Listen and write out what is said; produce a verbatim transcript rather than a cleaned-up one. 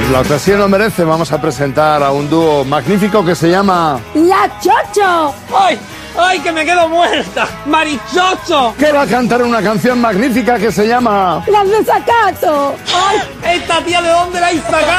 La ocasión lo merece, vamos a presentar a un dúo magnífico que se llama... ¡La Chocho! ¡Ay! ¡Ay, que me quedo muerta! ¡Marichocho! Que va a cantar una canción magnífica que se llama... ¡Las Desacato! ¡Ay! ¿Esta tía de dónde la hay sacado?